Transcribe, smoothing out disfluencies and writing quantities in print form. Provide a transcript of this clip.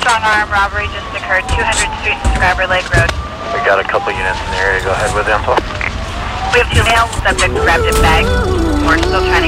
strong arm robbery just occurred, 200th Street and Scriber Lake Road. We got a couple units in the area. Go ahead with info. We have 2 male subjects grabbed in bags. We're still trying to